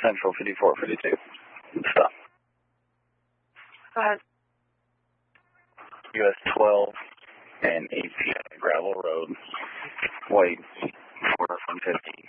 Central 5452. Stop. Go ahead. US 12 and API Gravel Road, white, 4150.